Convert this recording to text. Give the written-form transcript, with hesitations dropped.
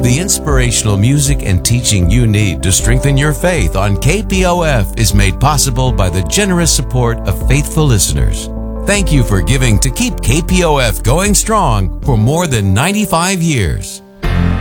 The inspirational music and teaching you need to strengthen your faith on KPOF is made possible by the generous support of faithful listeners. Thank you for giving to keep KPOF going strong for more than 95 years.